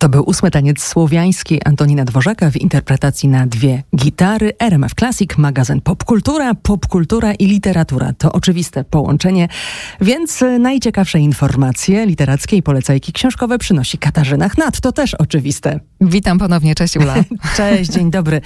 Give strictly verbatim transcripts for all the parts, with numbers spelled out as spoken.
To był ósmy taniec słowiański Antonina Dworzaka w interpretacji na dwie gitary. R M F Classic, magazyn Popkultura, popkultura i literatura. To oczywiste połączenie, więc najciekawsze informacje literackie i polecajki książkowe przynosi Katarzyna Chnat. To też oczywiste. Witam ponownie, cześć Ula. Cześć, dzień dobry.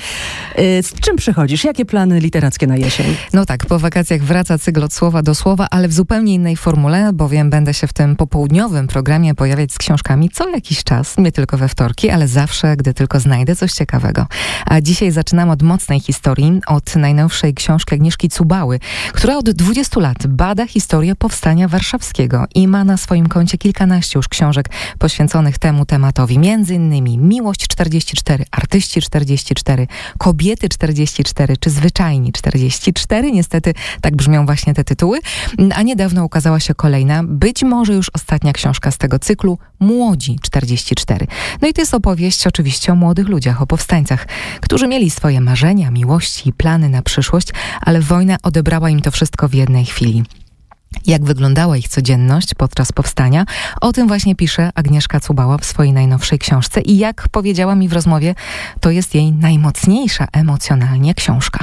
Z czym przychodzisz? Jakie plany literackie na jesień? No tak, po wakacjach wraca cykl od słowa do słowa, ale w zupełnie innej formule, bowiem będę się w tym popołudniowym programie pojawiać z książkami co jakiś czas, nie tylko we wtorki, ale zawsze, gdy tylko znajdę coś ciekawego. A dzisiaj zaczynam od mocnej historii, od najnowszej książki Agnieszki Cubały, która od dwudziestu lat bada historię powstania warszawskiego i ma na swoim koncie kilkanaście już książek poświęconych temu tematowi. Między innymi Miłość czterdzieści cztery, Artyści czterdzieści cztery, Kobiety czterdzieści cztery czy Zwyczajni czterdzieści cztery. Niestety tak brzmią właśnie te tytuły. A niedawno ukazała się kolejna, być może już ostatnia książka z tego cyklu, Młodzi czterdzieści cztery. No i to jest opowieść oczywiście o młodych ludziach, o powstańcach, którzy mieli swoje marzenia, miłości i plany na przyszłość, ale wojna odebrała im to wszystko w jednej chwili. Jak wyglądała ich codzienność podczas powstania? O tym właśnie pisze Agnieszka Cubała w swojej najnowszej książce i jak powiedziała mi w rozmowie, to jest jej najmocniejsza emocjonalnie książka.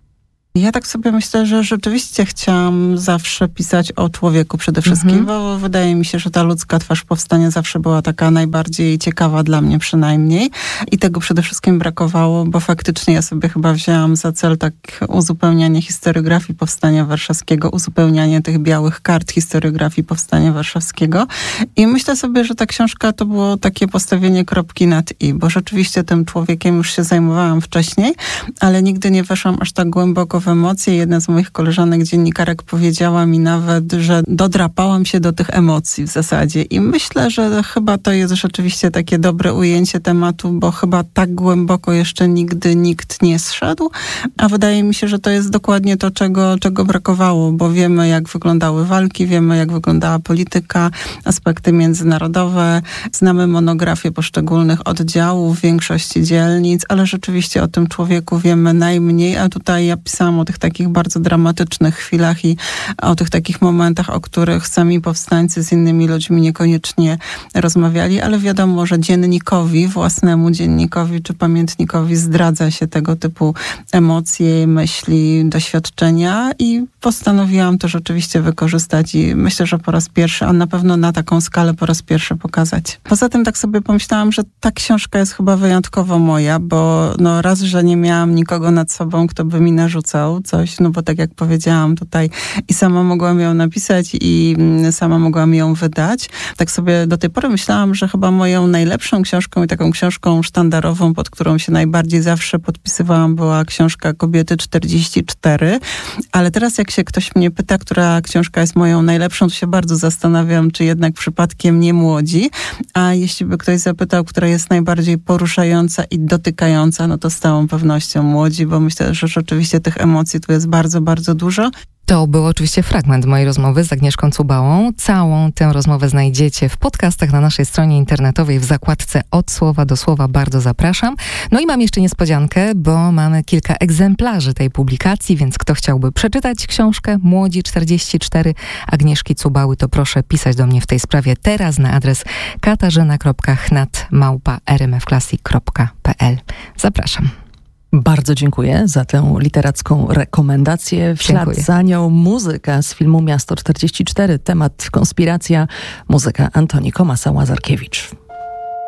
Ja tak sobie myślę, że rzeczywiście chciałam zawsze pisać o człowieku przede wszystkim, mm-hmm. bo wydaje mi się, że ta ludzka twarz powstania zawsze była taka najbardziej ciekawa dla mnie przynajmniej i tego przede wszystkim brakowało, bo faktycznie ja sobie chyba wzięłam za cel tak uzupełnianie historiografii powstania warszawskiego, uzupełnianie tych białych kart historiografii powstania warszawskiego i myślę sobie, że ta książka to było takie postawienie kropki nad i, bo rzeczywiście tym człowiekiem już się zajmowałam wcześniej, ale nigdy nie weszłam aż tak głęboko w emocje. Jedna z moich koleżanek, dziennikarek, powiedziała mi nawet, że dodrapałam się do tych emocji w zasadzie. I myślę, że chyba to jest rzeczywiście takie dobre ujęcie tematu, bo chyba tak głęboko jeszcze nigdy nikt nie zszedł. A wydaje mi się, że to jest dokładnie to, czego, czego brakowało, bo wiemy, jak wyglądały walki, wiemy, jak wyglądała polityka, aspekty międzynarodowe. Znamy monografie poszczególnych oddziałów, większości dzielnic, ale rzeczywiście o tym człowieku wiemy najmniej, a tutaj ja pisałam o tych takich bardzo dramatycznych chwilach i o tych takich momentach, o których sami powstańcy z innymi ludźmi niekoniecznie rozmawiali, ale wiadomo, że dziennikowi, własnemu dziennikowi czy pamiętnikowi zdradza się tego typu emocje, myśli, doświadczenia i postanowiłam to rzeczywiście wykorzystać i myślę, że po raz pierwszy, a na pewno na taką skalę po raz pierwszy pokazać. Poza tym tak sobie pomyślałam, że ta książka jest chyba wyjątkowo moja, bo no raz, że nie miałam nikogo nad sobą, kto by mi narzucał coś, no bo tak jak powiedziałam tutaj i sama mogłam ją napisać i sama mogłam ją wydać. Tak sobie do tej pory myślałam, że chyba moją najlepszą książką i taką książką sztandarową, pod którą się najbardziej zawsze podpisywałam, była książka Kobiety czterdzieści cztery, ale teraz jak się ktoś mnie pyta, która książka jest moją najlepszą, to się bardzo zastanawiam, czy jednak przypadkiem nie Młodzi, a jeśli by ktoś zapytał, która jest najbardziej poruszająca i dotykająca, no to z całą pewnością Młodzi, bo myślę, że rzeczywiście tych emocji tu jest bardzo, bardzo dużo. To był oczywiście fragment mojej rozmowy z Agnieszką Cubałą. Całą tę rozmowę znajdziecie w podcastach na naszej stronie internetowej w zakładce Od słowa do słowa. Bardzo zapraszam. No i mam jeszcze niespodziankę, bo mamy kilka egzemplarzy tej publikacji, więc kto chciałby przeczytać książkę Młodzi czterdzieści cztery Agnieszki Cubały, to proszę pisać do mnie w tej sprawie teraz na adres katarzyna kropka chnat małpa r m f classic kropka p l. Zapraszam. Bardzo dziękuję za tę literacką rekomendację. W ślad Dziękuję. za nią muzyka z filmu Miasto czterdzieści cztery. Temat konspiracja. Muzyka Antoni Komasa-Łazarkiewicz.